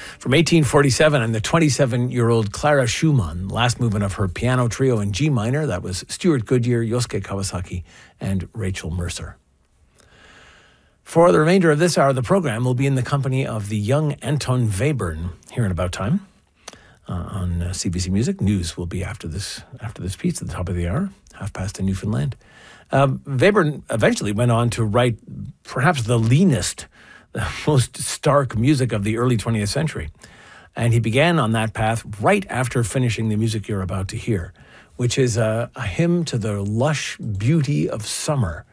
From 1847, and the 27-year-old Clara Schumann, last movement of her piano trio in G minor. That was Stuart Goodyear, Yosuke Kawasaki, and Rachel Mercer. For the remainder of this hour of the program, we'll be in the company of the young Anton Webern here in about time on CBC Music. News will be after this piece at the top of the hour, 2:30 in Newfoundland. Webern eventually went on to write perhaps the leanest, the most stark music of the early 20th century. And he began on that path right after finishing the music you're about to hear, which is a hymn to the lush beauty of summer